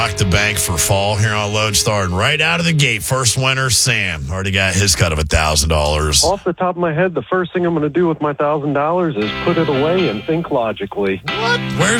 Rock the bank for fall here on Lodestar, and right out of the gate, first winner, Sam. Already got his cut of $1,000. Off the top of my head, the first thing I'm going to do with my $1,000 is put it away and think logically. What? Where's